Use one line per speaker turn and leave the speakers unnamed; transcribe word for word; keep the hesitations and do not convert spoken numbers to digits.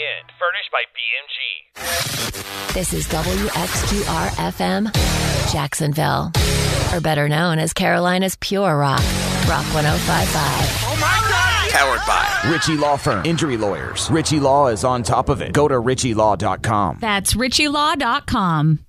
in. Furnished by B M G.
This is W X Q R F M, Jacksonville. Or better known as Carolina's Pure Rock. Rock one oh five point five.
Oh my God!
Powered by Ritchie Law Firm. Injury lawyers. Ritchie Law is on top of it. Go to ritchie law dot com.
That's ritchie law dot com.